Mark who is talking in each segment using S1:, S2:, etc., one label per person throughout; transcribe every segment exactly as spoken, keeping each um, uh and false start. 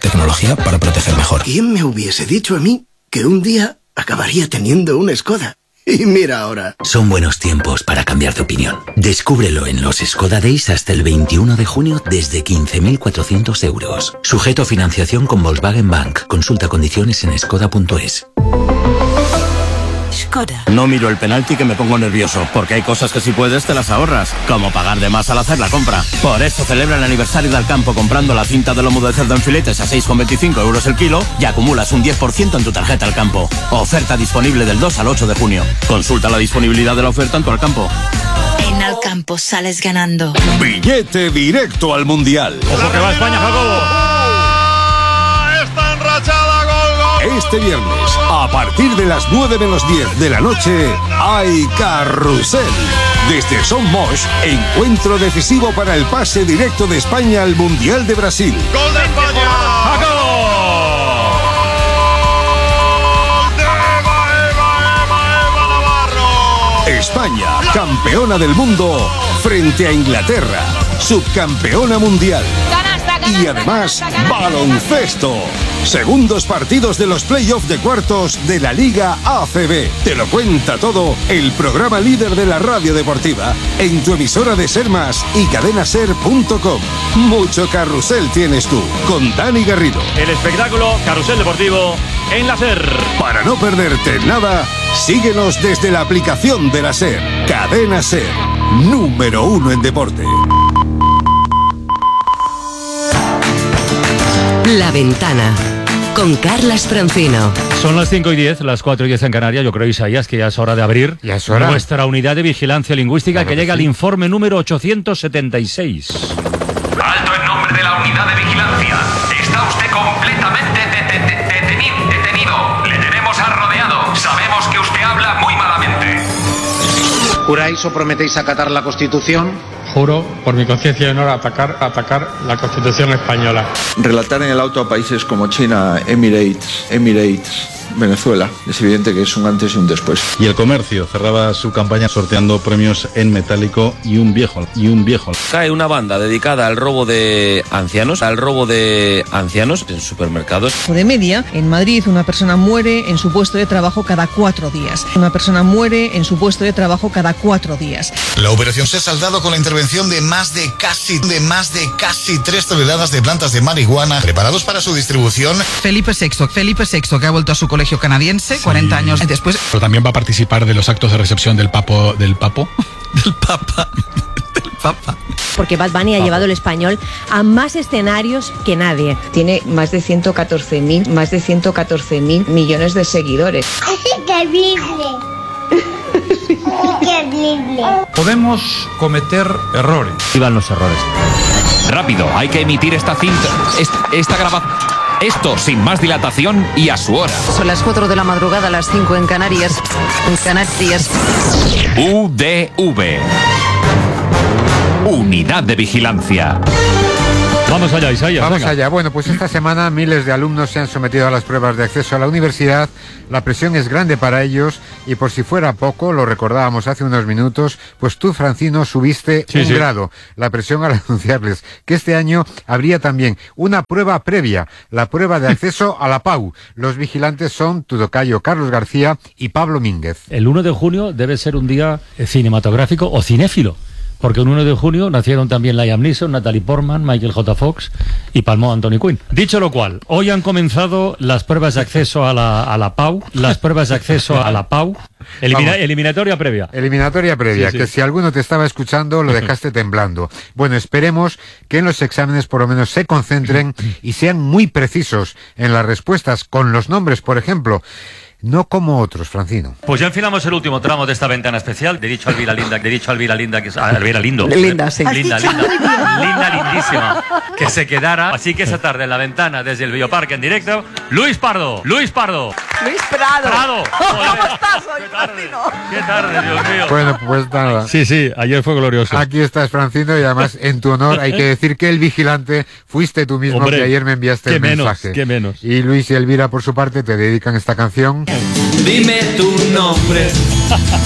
S1: Tecnología para proteger mejor.
S2: ¿Quién me hubiese dicho a mí que un día acabaría teniendo una Skoda? Y mira ahora.
S3: Son buenos tiempos para cambiar de opinión. Descúbrelo en los Skoda Days hasta el veintiuno de junio desde quince mil cuatrocientos euros. Sujeto a financiación con Volkswagen Bank. Consulta condiciones en skoda punto es.
S4: Skoda.
S5: No miro el penalti que me pongo nervioso, porque hay cosas que si puedes te las ahorras, como pagar de más al hacer la compra. Por eso celebra el aniversario del campo comprando la cinta de lomo de cerdo en filetes a seis con veinticinco euros el kilo y acumulas un diez por ciento en tu tarjeta al campo. Oferta disponible del dos al ocho de junio. Consulta la disponibilidad de la oferta en tu Alcampo.
S4: En Alcampo sales ganando.
S6: Billete directo al Mundial.
S7: Ojo que va España, Jacobo.
S8: Está enrachada, gol, gol.
S6: Este viernes, a partir de las nueve menos diez de la noche, hay carrusel. Desde Son Moix, encuentro decisivo para el pase directo de España al Mundial de Brasil.
S8: ¡Gol de España!
S7: ¡Jacobo!
S6: España, campeona del mundo, frente a Inglaterra, subcampeona mundial. Y además, baloncesto. Segundos partidos de los playoffs de cuartos de la Liga A C B. Te lo cuenta todo el programa líder de la radio deportiva en tu emisora de Ser Más y cadena ser punto com. Mucho carrusel tienes tú con Dani Garrido.
S7: El espectáculo Carrusel Deportivo en la SER.
S6: Para no perderte nada, síguenos desde la aplicación de la SER. Cadena SER, número uno en deporte.
S9: La Ventana, con Carlas Francino.
S7: Son las cinco y diez, las cuatro y diez en Canarias. Yo creo, Isaías, que ya es hora de abrir
S10: ya es hora.
S7: Nuestra unidad de vigilancia lingüística, claro, que, que llega sí. al informe número ochocientos setenta y seis.
S11: Alto en nombre de la unidad de vigilancia. Está usted completamente de- de- de- detenido, detenido. Le tenemos arrodeado. Sabemos que usted habla muy malamente.
S12: ¿Juráis o prometéis acatar la Constitución?
S13: Juro, por mi conciencia y honor, atacar, atacar la Constitución española.
S14: Relatar en el auto a países como China, Emirates, Emirates, Venezuela. Es evidente que es un antes y un después.
S15: Y el comercio cerraba su campaña sorteando premios en metálico y un viejo, y un viejo.
S16: Cae una banda dedicada al robo de ancianos, al robo de ancianos en supermercados.
S17: De media, en Madrid una persona muere en su puesto de trabajo cada cuatro días. Una persona muere en su puesto de trabajo cada cuatro días.
S18: La operación se ha saldado con la intervención de más de casi, de más de casi tres toneladas de plantas de marihuana preparados para su distribución.
S19: Felipe sexto, Felipe sexto, que ha vuelto a su colegio canadiense, sí. cuarenta años después.
S20: Pero también va a participar de los actos de recepción del papo, del papo.
S19: Del papa. Del papa.
S21: Porque Bad Bunny ha
S20: Papo.
S21: llevado el español a más escenarios que nadie.
S22: Tiene más de ciento catorce mil, más de ciento catorce mil millones de seguidores.
S23: Es increíble. Increíble.
S13: Podemos cometer errores.
S7: Iban los errores.
S11: Rápido, hay que emitir esta cinta, esta, esta grabación. Esto sin más dilatación y a su hora.
S24: Son las cuatro de la madrugada, las cinco en Canarias. En Canarias.
S11: U D V. Unidad de Vigilancia.
S7: Vamos allá, Isaías.
S10: Vamos
S7: venga.
S10: allá. Bueno, pues esta semana miles de alumnos se han sometido a las pruebas de acceso a la universidad. La presión es grande para ellos y por si fuera poco, lo recordábamos hace unos minutos, pues tú, Francino, subiste
S7: Sí,
S10: un
S7: sí.
S10: grado. La presión al anunciarles que este año habría también una prueba previa, la prueba de acceso a la P A U. Los vigilantes son tu tocayo Carlos García y Pablo Mínguez.
S7: El uno de junio debe ser un día eh, cinematográfico o cinéfilo. Porque el uno de junio nacieron también Liam Neeson, Natalie Portman, Michael J. Fox y palmó Anthony Quinn. Dicho lo cual, hoy han comenzado las pruebas de acceso a la, a la P A U, las pruebas de acceso a la P A U, elimina,
S10: Vamos.
S7: eliminatoria previa.
S10: Eliminatoria previa,
S7: Sí, sí.
S10: que si alguno te estaba escuchando lo dejaste temblando. Bueno, esperemos que en los exámenes por lo menos se concentren y sean muy precisos en las respuestas con los nombres, por ejemplo. No como otros, Francino.
S7: Pues ya enfilamos el último tramo de esta ventana especial. De dicho a Elvira Linda, de dicho a Elvira Linda, que es a Elvira Lindo.
S24: Linda, sí.
S7: Linda, linda, linda, lindísima. Que se quedara. Así que esa tarde en la ventana, desde el Bioparque en directo, Luis Pardo, Luis Pardo.
S24: Luis Prado.
S7: Prado.
S24: ¿Cómo estás hoy, Francino?
S7: Qué tarde, Dios mío.
S10: Bueno, pues nada.
S7: Sí, sí, ayer fue glorioso.
S10: Aquí estás, Francino, y además en tu honor hay que decir que el vigilante fuiste tú mismo.
S7: Hombre,
S10: que ayer me enviaste
S7: qué
S10: el
S7: menos,
S10: mensaje.
S7: qué menos.
S10: Y Luis y Elvira, por su parte, te dedican esta canción.
S25: Dime tu nombre.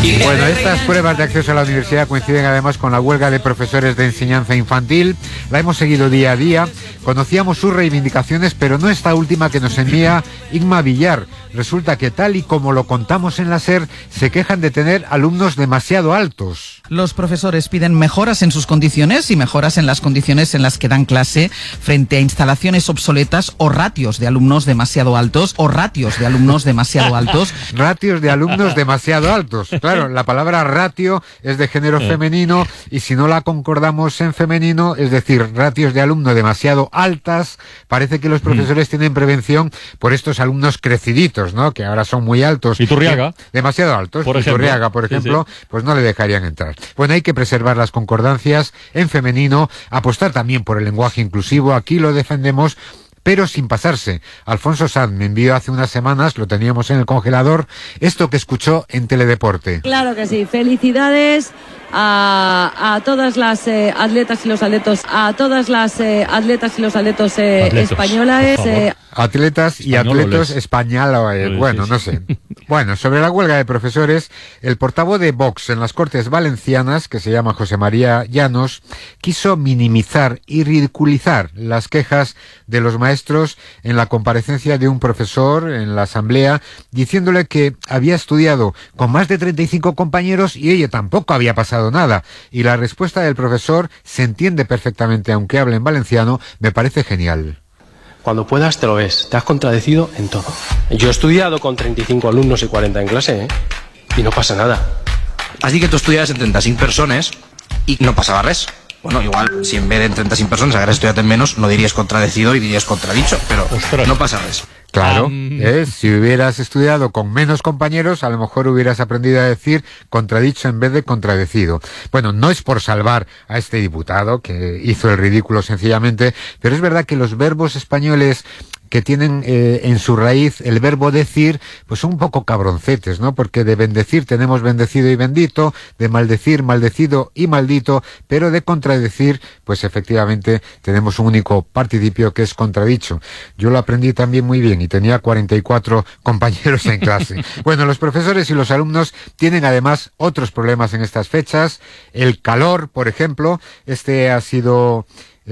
S10: Bueno, estas pruebas de acceso a la universidad coinciden además con la huelga de profesores de enseñanza infantil. La hemos seguido día a día. Conocíamos sus reivindicaciones, pero no esta última que nos envía Inma Villar. Resulta que tal y como lo contamos en la SER, se quejan de tener alumnos demasiado altos.
S19: Los profesores piden mejoras en sus condiciones y mejoras en las condiciones en las que dan clase frente a instalaciones obsoletas o ratios de alumnos demasiado altos o ratios de alumnos demasiado altos.
S10: Ratios de alumnos demasiado altos. Claro, la palabra ratio es de género femenino y si no la concordamos en femenino, es decir, ratios de alumno demasiado altas, parece que los profesores tienen prevención por estos alumnos creciditos, ¿no? Que ahora son muy altos.
S7: Iturriaga.
S10: Demasiado altos.
S7: Por ejemplo.
S10: Iturriaga, por ejemplo,
S7: Sí, sí.
S10: pues no le dejarían entrar. Bueno, hay que preservar las concordancias en femenino, apostar también por el lenguaje inclusivo, aquí lo defendemos, pero sin pasarse. Alfonso Sanz me envió hace unas semanas, lo teníamos en el congelador, esto que escuchó en Teledeporte.
S1: Claro que sí, felicidades a, a todas las eh, atletas y los atletos, a todas las eh, atletas y los atletos eh,
S10: Atletos,
S1: españolas.
S10: por favor.
S1: eh,
S10: Atletas y
S7: Españoles.
S10: atletos españoles, bueno, no sé. Bueno, sobre la huelga de profesores, el portavoz de Vox en las Cortes Valencianas, que se llama José María Llanos, quiso minimizar y ridiculizar las quejas de los maestros en la comparecencia de un profesor en la asamblea, diciéndole que había estudiado con más de treinta y cinco compañeros y oye, tampoco había pasado nada. Y la respuesta del profesor se entiende perfectamente, aunque hable en valenciano, me parece genial.
S2: Cuando puedas te lo ves, te has contradecido en todo. Yo he estudiado con treinta y cinco alumnos y cuarenta en clase, ¿eh? Y no pasa nada.
S3: Has dit que tu estudiaves en trenta-cinc persones i no passava res. Bueno, igual, si en vez de en treinta-cinc persones hagués estudiat en menos, no diries contradecido y diries contradicho, pero
S10: Ostras.
S3: no pasa res.
S10: Claro,
S3: Um,
S10: ¿eh? Si hubieras estudiado con menos compañeros, a lo mejor hubieras aprendido a decir contradicho en vez de contradecido. Bueno, no es por salvar a este diputado, que hizo el ridículo sencillamente, pero es verdad que los verbos españoles que tienen eh, en su raíz el verbo decir, pues son un poco cabroncetes, ¿no? Porque de bendecir tenemos bendecido y bendito, de maldecir, maldecido y maldito, pero de contradecir, pues efectivamente tenemos un único participio que es contradicho. Yo lo aprendí también muy bien y tenía cuarenta y cuatro compañeros en clase. Bueno, los profesores y los alumnos tienen además otros problemas en estas fechas. El calor, por ejemplo, este ha sido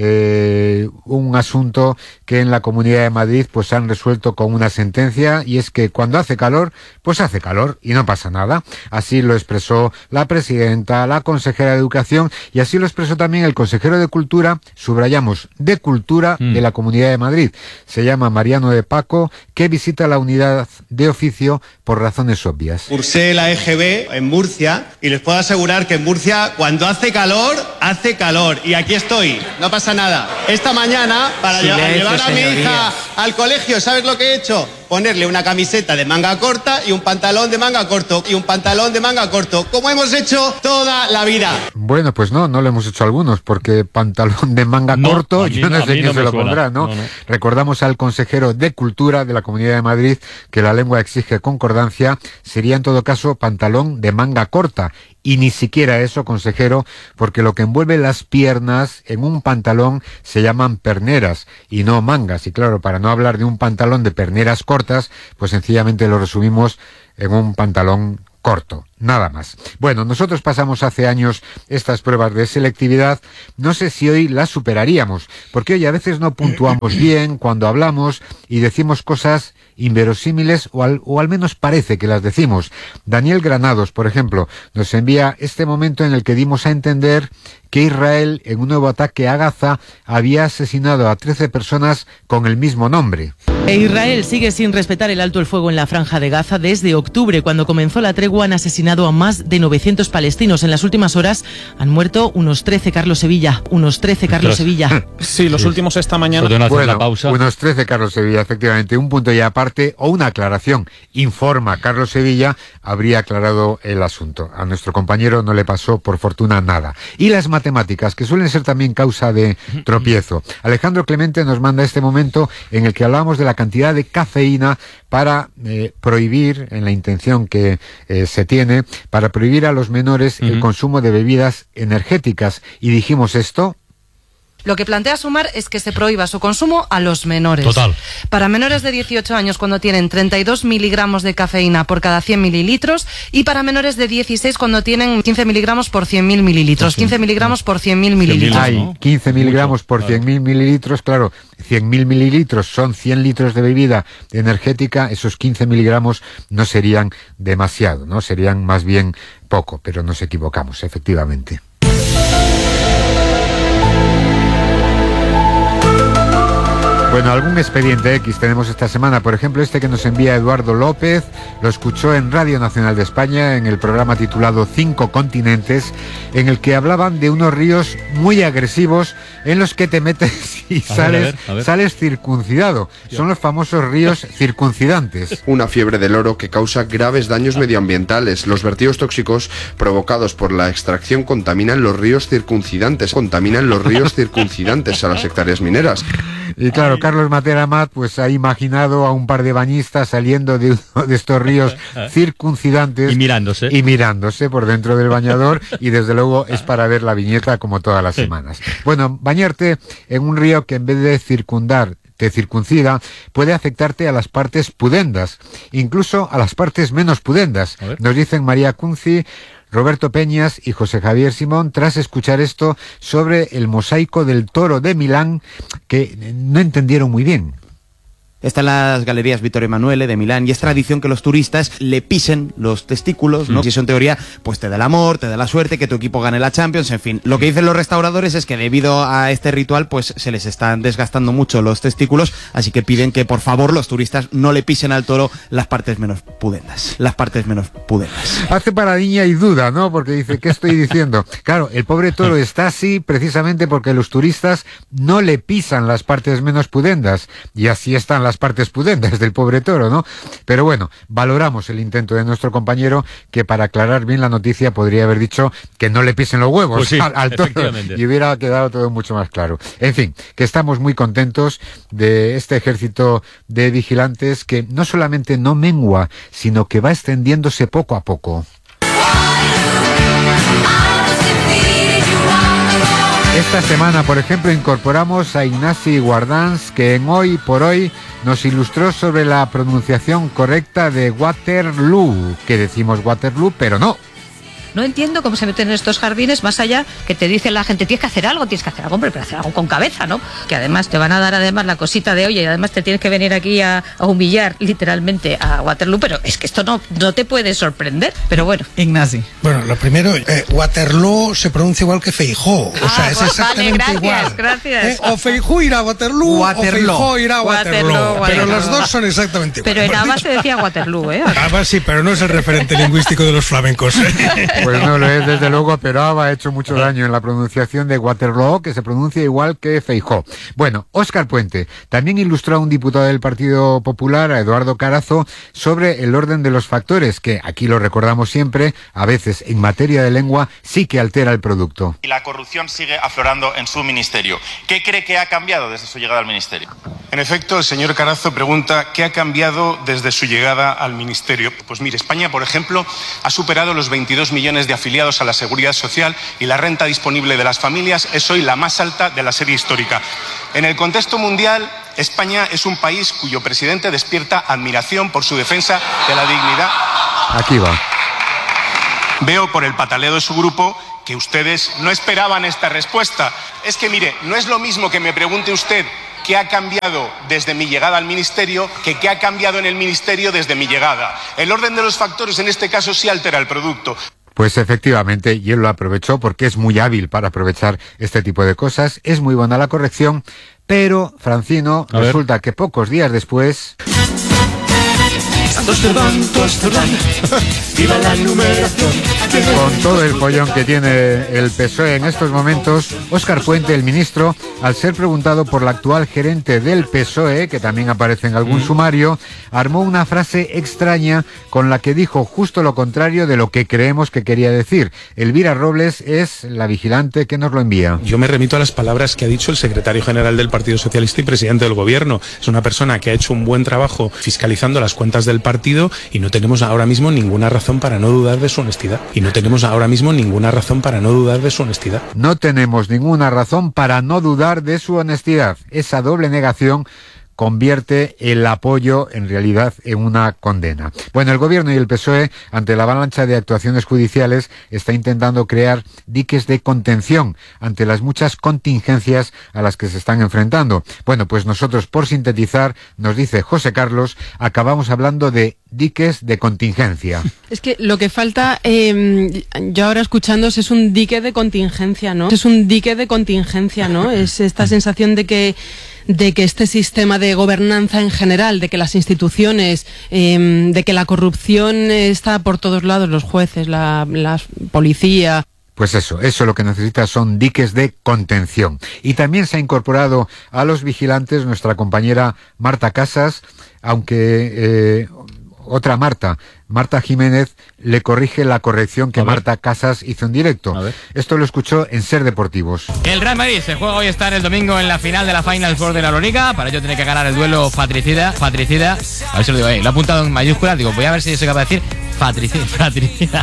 S10: Eh, un asunto que en la Comunidad de Madrid pues han resuelto con una sentencia, y es que cuando hace calor, pues hace calor y no pasa nada. Así lo expresó la presidenta, la consejera de Educación, y así lo expresó también el consejero de Cultura, subrayamos, de Cultura mm. de la Comunidad de Madrid. Se llama Mariano de Paco, que visita la unidad de oficio por razones obvias.
S23: Cursé la E G B en Murcia y les puedo asegurar que en Murcia cuando hace calor, hace calor. Y aquí estoy, no pasa nada. Esta mañana, para
S3: Silencio,
S23: llevar, llevar a mi
S3: señorías.
S23: hija al colegio, ¿sabes lo que he hecho? Ponerle una camiseta de manga corta y un pantalón de manga corto. Y un pantalón de manga corto, como hemos hecho toda la vida.
S10: Bueno, pues no, no lo hemos hecho algunos, porque pantalón de manga
S7: No,
S10: corto,
S7: a mí-
S10: yo no
S7: a
S10: sé
S7: mí
S10: quién
S7: no
S10: se
S7: me
S10: lo
S7: suena.
S10: pondrá, ¿no?
S7: No, no.
S10: Recordamos al consejero de Cultura de la Comunidad de Madrid que la lengua exige concordancia, sería en todo caso pantalón de manga corta. Y ni siquiera eso, consejero, porque lo que envuelve las piernas en un pantalón se llaman perneras y no mangas. Y claro, para no hablar de un pantalón de perneras cortas, pues sencillamente lo resumimos en un pantalón corto, nada más. Bueno, nosotros pasamos hace años estas pruebas de selectividad, no sé si hoy las superaríamos, porque hoy a veces no puntuamos bien cuando hablamos y decimos cosas inverosímiles o al, o al menos parece que las decimos. Daniel Granados, por ejemplo, nos envía este momento en el que dimos a entender que Israel, en un nuevo ataque a Gaza, había asesinado a trece personas con el mismo nombre.
S25: E Israel sigue sin respetar el alto el fuego en la franja de Gaza desde octubre, cuando comenzó la tregua. Han asesinado a más de novecientos palestinos. En las últimas horas han muerto unos trece, Carlos Sevilla. Unos trece, Carlos Sevilla.
S26: Sí, los últimos esta mañana.
S10: Bueno, unos trece, Carlos Sevilla, efectivamente. Un punto ya aparte o una aclaración. Informa Carlos Sevilla, habría aclarado el asunto. A nuestro compañero no le pasó, por fortuna, nada. Y las matemáticas, que suelen ser también causa de tropiezo. Alejandro Clemente nos manda este momento en el que hablamos de la cantidad de cafeína para eh, prohibir, en la intención que eh, se tiene, para prohibir a los menores uh-huh. el consumo de bebidas energéticas. Y dijimos esto.
S4: Lo que plantea Sumar es que se prohíba su consumo a los menores.
S7: Total.
S4: Para menores de dieciocho años cuando tienen treinta y dos miligramos de cafeína por cada cien mililitros y para menores de dieciséis cuando tienen quince miligramos por cien mil mililitros. quince miligramos por cien mil mililitros.
S10: Hay quince miligramos por cien mil mililitros, claro, cien mil mililitros son cien litros de bebida energética, esos quince miligramos no serían demasiado, ¿no? Serían más bien poco, pero nos equivocamos, efectivamente. Bueno, algún expediente X tenemos esta semana, por ejemplo este que nos envía Eduardo López, lo escuchó en Radio Nacional de España en el programa titulado Cinco Continentes, en el que hablaban de unos ríos muy agresivos en los que te metes y
S5: a
S10: sales,
S5: ver, a ver, a ver.
S10: sales circuncidado. Son los famosos ríos circuncidantes.
S5: Una fiebre del oro que causa graves daños medioambientales. Los vertidos tóxicos provocados por la extracción contaminan los ríos circuncidantes, contaminan los ríos circuncidantes a las hectáreas mineras.
S10: Y claro, Carlos Matera Amat pues ha imaginado a un par de bañistas saliendo de uno de estos ríos circuncidantes.
S7: Y mirándose.
S10: Y mirándose por dentro del bañador, y desde luego es para ver la viñeta como todas las semanas. Bueno, bañarte en un río que en vez de circundar te circuncida, puede afectarte a las partes pudendas, incluso a las partes menos pudendas. Nos dicen María Cunci, Roberto Peñas y José Javier Simón, tras escuchar esto sobre el mosaico del Toro de Milán, que no entendieron muy bien.
S6: Está en las galerías Vittorio Emanuele de Milán y es tradición que los turistas le pisen los testículos, ¿no? Mm. Si eso en teoría, pues te da el amor, te da la suerte, que tu equipo gane la Champions, en fin. Lo que dicen los restauradores es que debido a este ritual, pues se les están desgastando mucho los testículos, así que piden que por favor los turistas no le pisen al toro las partes menos pudendas. Las partes menos pudendas.
S10: Hace paradiña y duda, ¿no? Porque dice, ¿qué estoy diciendo? Claro, el pobre toro está así precisamente porque los turistas no le pisan las partes menos pudendas, y así están las las partes pudendas del pobre toro, ¿no? Pero bueno, valoramos el intento de nuestro compañero, que para aclarar bien la noticia podría haber dicho que no le pisen los huevos
S7: pues sí,
S10: al, al toro, y hubiera quedado todo mucho más claro. En fin, que estamos muy contentos de este ejército de vigilantes que no solamente no mengua, sino que va extendiéndose poco a poco. Esta semana, por ejemplo, incorporamos a Ignasi Guardans, que en Hoy por Hoy nos ilustró sobre la pronunciación correcta de Waterloo, que decimos Waterloo, pero no.
S8: No entiendo cómo se meten en estos jardines más allá que te dice la gente, tienes que hacer algo, tienes que hacer algo, hombre, pero hacer algo con cabeza, ¿no? Que además te van a dar además la cosita de, oye, y además te tienes que venir aquí a, a humillar literalmente a Waterloo, pero es que esto no, no te puede sorprender, pero bueno.
S19: Ignasi.
S9: Bueno, lo primero, eh, Waterloo se pronuncia igual que Feijóo, o
S8: ah,
S9: sea, es exactamente
S8: vale, gracias,
S9: igual.
S8: Gracias.
S9: Eh, o Feijóo irá a Waterloo,
S19: Waterloo.
S9: o Feijóo irá a Waterloo,
S8: Waterloo,
S9: pero
S8: Waterloo.
S9: los dos son exactamente igual.
S8: Pero en Ava se decía Waterloo, ¿eh?
S9: Ava sí, pero no es el referente lingüístico de los flamencos.
S10: Pues no lo es, desde luego, pero Ava ha hecho mucho daño en la pronunciación de Waterloo, que se pronuncia igual que Feijóo. Bueno, Óscar Puente también ilustró a un diputado del Partido Popular, a Eduardo Carazo, sobre el orden de los factores, que aquí lo recordamos siempre, a veces en materia de lengua sí que altera el producto.
S12: Y la corrupción sigue aflorando en su ministerio. ¿Qué cree que ha cambiado desde su llegada al ministerio?
S27: En efecto, el señor Carazo pregunta ¿qué ha cambiado desde su llegada al ministerio? Pues mire, España, por ejemplo, ha superado los veintidós millones de afiliados a la Seguridad Social y la renta disponible de las familias es hoy la más alta de la serie histórica. En el contexto mundial, España es un país cuyo presidente despierta admiración por su defensa de la dignidad.
S10: Aquí va.
S27: Veo por el pataleo de su grupo que ustedes no esperaban esta respuesta. Es que, mire, no es lo mismo que me pregunte usted qué ha cambiado desde mi llegada al ministerio que qué ha cambiado en el ministerio desde mi llegada. El orden de los factores en este caso sí altera el producto.
S10: Pues efectivamente, y él lo aprovechó porque es muy hábil para aprovechar este tipo de cosas, es muy buena la corrección, pero, Francino,
S7: A
S10: resulta ver. que pocos días después...
S28: Viva la numeración.
S10: Con todo el follón que tiene el P S O E en estos momentos, Óscar Puente, el ministro, al ser preguntado por la actual gerente del P S O E, que también aparece en algún mm. sumario, armó una frase extraña con la que dijo justo lo contrario de lo que creemos que quería decir. Elvira Robles es la vigilante que nos lo envía.
S26: Yo me remito a las palabras que ha dicho el secretario general del Partido Socialista y presidente del Gobierno. Es una persona que ha hecho un buen trabajo fiscalizando las cuentas del del partido y no tenemos ahora mismo ninguna razón para no dudar de su honestidad. Y no tenemos ahora mismo ninguna razón para no dudar de su honestidad.
S10: No tenemos ninguna razón para no dudar de su honestidad. Esa doble negación convierte el apoyo en realidad en una condena. Bueno, el gobierno y el P S O E, ante la avalancha de actuaciones judiciales, está intentando crear diques de contención ante las muchas contingencias a las que se están enfrentando. Bueno, pues nosotros, por sintetizar, nos dice José Carlos, acabamos hablando de diques de contingencia.
S14: Es que lo que falta, eh, yo ahora escuchándos, es un dique de contingencia, ¿no? Es un dique de contingencia, ¿no? Es esta sensación de que de que este sistema de gobernanza en general, de que las instituciones, eh, de que la corrupción está por todos lados, los jueces, la, la policía.
S10: Pues eso, eso lo que necesita son diques de contención. Y también se ha incorporado a los vigilantes nuestra compañera Marta Casas, aunque eh, otra Marta, Marta Jiménez, le corrige la corrección que Marta Casas hizo en directo. Esto lo escuchó en Ser Deportivos.
S15: El Real Madrid se juega hoy estar el domingo en la final de la Final Four de la Euroliga. Para ello tiene que ganar el duelo Fatricida. Fatricida. A ver si lo digo ahí. Lo he apuntado en mayúsculas. Digo, voy a ver si soy capaz de decir Fatricida. Fatricida.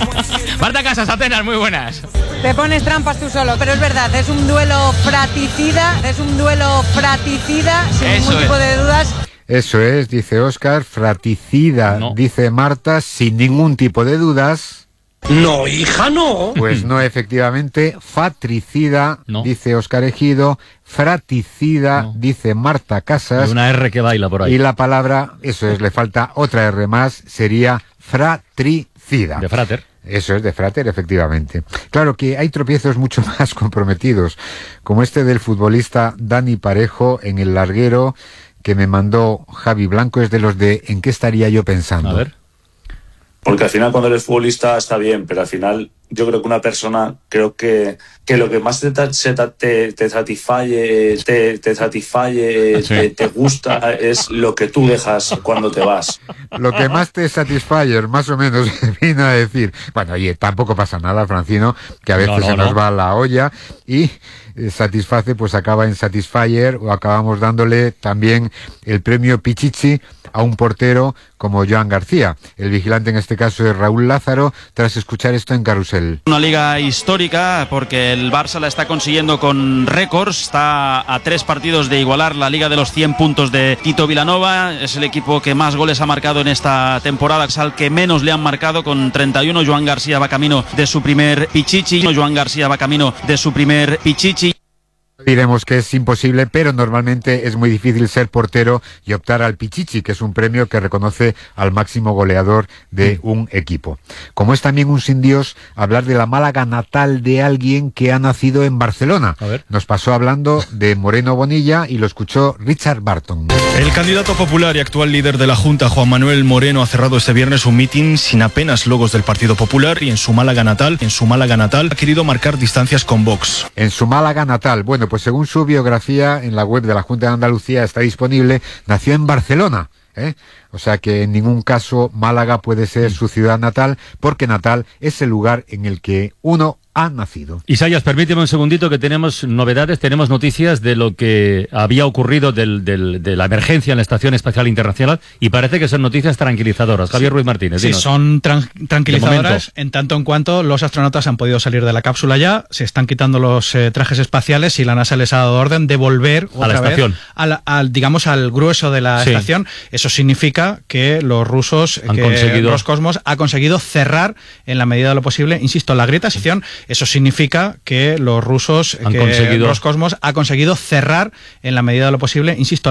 S15: Marta Casas, Atenas, muy buenas.
S16: Te pones trampas tú solo, pero es verdad, es un duelo fratricida, es un duelo fratricida, sin
S15: Eso
S16: ningún tipo
S15: es.
S16: de dudas.
S10: Eso es, dice Óscar, fratricida, no. Dice Marta, sin ningún tipo de dudas.
S2: No, hija, no.
S10: Pues no, efectivamente, fatricida, no. Dice Óscar Ejido, fraticida, no. Dice Marta Casas.
S7: Hay una R que baila por ahí.
S10: Y la palabra, eso es, le falta otra R más, sería fratricida.
S7: De frater.
S10: Eso es, de frater, efectivamente. Claro que hay tropiezos mucho más comprometidos, como este del futbolista Dani Parejo en el larguero, que me mandó Javi Blanco, es de los de ¿en qué estaría yo pensando?
S7: A ver.
S17: Porque al final cuando eres futbolista está bien, pero al final yo creo que una persona, creo que, que lo que más te, te, te satisfaye, te, te satisfaye, sí. te, te gusta, es lo que tú dejas cuando te vas.
S10: Lo que más te satisfaye, más o menos, vino a decir. Bueno, oye, tampoco pasa nada, Francino, que a veces no, no, se nos no. va la olla y satisface, pues acaba en Satisfyer, o acabamos dándole también el premio Pichichi a un portero como Joan García. El vigilante en este caso es Raúl Lázaro, tras escuchar esto en Carrusel.
S18: Una liga histórica porque el Barça la está consiguiendo con récords, está a tres partidos de igualar la liga de los cien puntos de Tito Vilanova, es el equipo que más goles ha marcado en esta temporada, es al que menos le han marcado con treinta y uno. Joan García va camino de su primer Pichichi, Joan García va camino de su primer Pichichi.
S10: Diremos que es imposible, pero normalmente es muy difícil ser portero y optar al Pichichi, que es un premio que reconoce al máximo goleador de un equipo. Como es también un sin Dios hablar de la Málaga natal de alguien que ha nacido en Barcelona. A ver. Nos pasó hablando de Moreno Bonilla y lo escuchó Richard Barton.
S20: El candidato popular y actual líder de la Junta, Juan Manuel Moreno, ha cerrado este viernes un mitin sin apenas logos del Partido Popular y en su Málaga natal, en su Málaga natal, ha querido marcar distancias con Vox.
S10: En su Málaga natal, bueno, pues según su biografía en la web de la Junta de Andalucía está disponible, nació en Barcelona, ¿eh? O sea que en ningún caso Málaga puede ser su ciudad natal, porque natal es el lugar en el que uno ha nacido.
S7: Isaías, permíteme un segundito que tenemos novedades, tenemos noticias de lo que había ocurrido del, del, de la emergencia en la Estación Espacial Internacional y parece que son noticias tranquilizadoras. Javier Ruiz Martínez,
S21: sí,
S7: dinos.
S21: son tran tranquilizadoras en tanto en cuanto los astronautas han podido salir de la cápsula ya, se están quitando los eh, trajes espaciales y la NASA les ha dado orden de volver otra
S7: a la
S21: vez
S7: estación.
S21: Al, al, digamos, al grueso de la sí. estación. Eso significa que los rusos,
S7: han
S21: que
S7: conseguido...
S21: Roscosmos ha conseguido cerrar en la medida de lo posible, insisto, la grieta sección. Eso significa que los rusos,
S7: han
S21: que
S7: conseguido...
S21: Roscosmos ha conseguido cerrar en la medida de lo posible, insisto,